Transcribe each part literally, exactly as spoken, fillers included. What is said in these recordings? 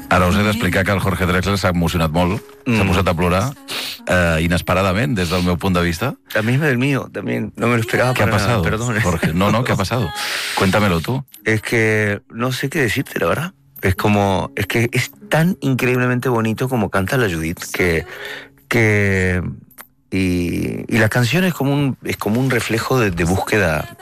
Ara us he d'explicar que el Jorge Drexler s'ha emocionat molt, mm. s'ha posat a plorar, eh, inesperadament, des del meu punt de vista. También del mío, también no me lo esperaba. ¿Qué ha pasado, perdón. Jorge? No, no, ¿qué ha pasado? Cuéntamelo tú. Es que no sé qué decirte, la verdad. Es como, es que es tan increíblemente bonito como canta la Judith, que, que y, y la canción es como un, es como un reflejo de, de búsqueda.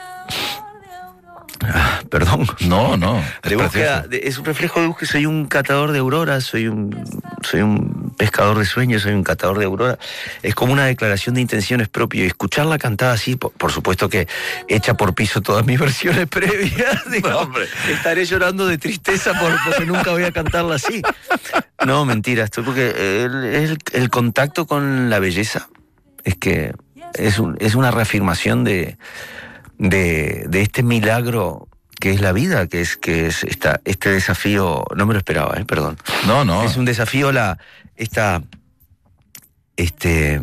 Ah, perdón. No, no. De búsqueda, de, es un reflejo de búsqueda. Soy un catador de auroras, soy un, soy un pescador de sueños, soy un catador de auroras. Es como una declaración de intenciones propio. Y escucharla cantada así, por, por supuesto que echa por piso todas mis versiones previas. Digo, no, hombre, estaré llorando de tristeza por, porque nunca voy a cantarla así. No, mentira. Estoy porque el, el, el contacto con la belleza es que es, un, es una reafirmación de... De, de este milagro que es la vida, que es que es esta, este desafío, no me lo esperaba, eh, perdón. No, no. Es un desafío la esta este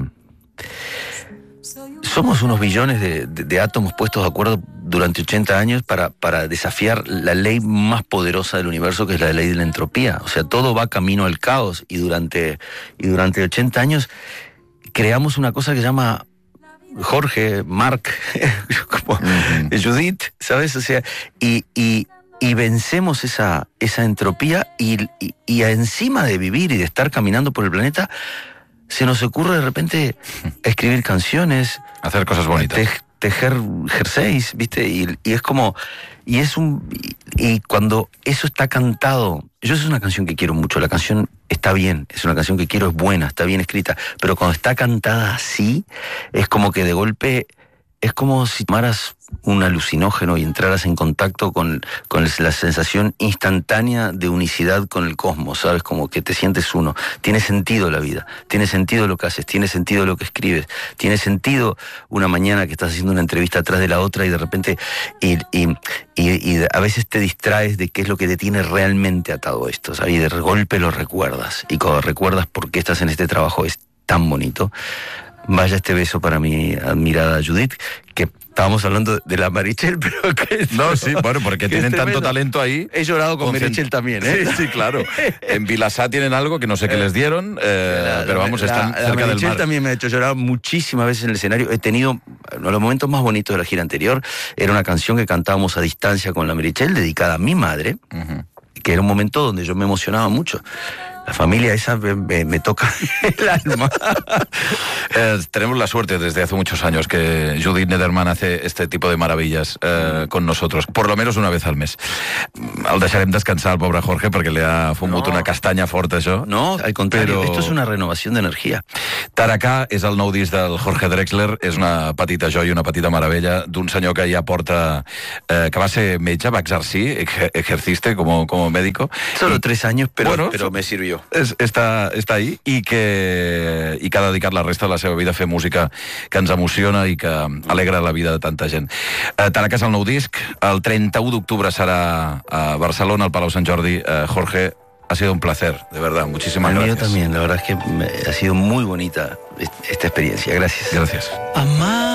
somos unos billones de, de, de átomos puestos de acuerdo durante ochenta años para, para desafiar la ley más poderosa del universo, que es la ley de la entropía. O sea, todo va camino al caos y durante y durante ochenta años creamos una cosa que se llama Jorge, Marc, como uh-huh. Judith, ¿sabes? O sea, y, y, y vencemos esa, esa entropía y, y, y encima de vivir y de estar caminando por el planeta, se nos ocurre de repente escribir canciones, hacer cosas bonitas, te, tejer jerseys, ¿viste? Y, y es como, y es un, y, y cuando eso está cantado, yo es una canción que quiero mucho, la canción está bien, es una canción que quiero, es buena, está bien escrita, pero cuando está cantada así, es como que de golpe, es como si tomaras un alucinógeno y entraras en contacto con, con la sensación instantánea de unicidad con el cosmos, ¿sabes? Como que te sientes uno. Tiene sentido la vida, tiene sentido lo que haces, tiene sentido lo que escribes, tiene sentido una mañana que estás haciendo una entrevista atrás de la otra y de repente, y, y, y, y a veces te distraes de qué es lo que te tiene realmente atado esto, ¿sabes? Y de golpe lo recuerdas, y cuando recuerdas por qué estás en este trabajo es tan bonito. Vaya este beso para mi admirada Judith, que estábamos hablando de la Meritxell, pero que... No, sí, bueno, porque tienen tanto talento ahí. He llorado con Meritxell también, ¿eh? Sí, sí, claro. En Vilassar tienen algo que no sé qué les dieron, eh, la, pero vamos, la, están la, cerca la del mar. También me ha hecho llorar muchísimas veces en el escenario. He tenido, uno de los momentos más bonitos de la gira anterior, era una canción que cantábamos a distancia con la Meritxell, dedicada a mi madre, uh-huh. que era un momento donde yo me emocionaba mucho. La familia esa me, me, me toca el alma. eh, tenemos la suerte desde hace muchos años que Judith Nederman hace este tipo de maravillas eh, con nosotros, por lo menos una vez al mes. El deixarem descansar al pobre Jorge perquè li ha fumut no. una castanya forta, això. No, al contrario, però... esto es una renovación de energía. Taracà és el nou disc del Jorge Drexler, és una petita joia, una petita meravella d'un senyor que ja porta, eh, que va ser metge, va exercir, ejerciste como, como médico. Solo y... tres años, pero, bueno, pero me sirvió. És, està, està ahí i que, i que ha dedicat la resta de la seva vida a fer música que ens emociona i que alegra la vida de tanta gent. Eh, Taracà és el nou disc, el treinta-u d'octubre serà a Barcelona, al Palau Sant Jordi. Eh, Jorge, ha sido un placer, de verdad, muchísimas el gracias. Mío también, la verdad es que me, ha sido muy bonita esta experiencia, gracias. Gracias. Amar.